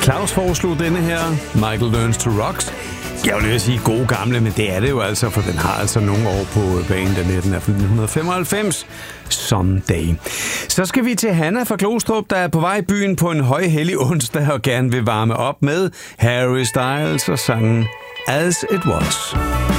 Claus foreslog denne her, Michael Learns to Rock. Jeg vil lige sige gode gamle, men det er det jo altså, for den har altså nogle år på banen. Den er 1995. Someday. Så skal vi til Hanna fra Glostrup, der er på vej i byen på en højhellig onsdag og gerne vil varme op med Harry Styles og sangen As It Was.